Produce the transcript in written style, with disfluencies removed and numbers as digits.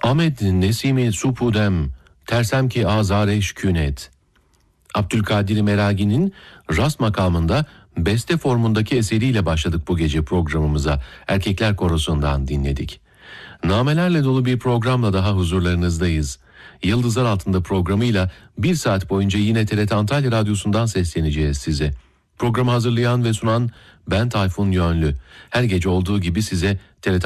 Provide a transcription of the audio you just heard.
Ahmet Nesimi Supudem, tersem ki azareş künet. Abdülkadir Meragi'nin Rast makamında beste formundaki eseriyle başladık bu gece programımıza. Erkekler Korosu'ndan dinledik. Namelerle dolu bir programla daha huzurlarınızdayız. Yıldızlar Altında programıyla 1 saat boyunca yine TRT Antalya Radyosu'ndan sesleneceğiz size. Programı hazırlayan ve sunan ben Tayfun Yönlü. Her gece olduğu gibi size TRT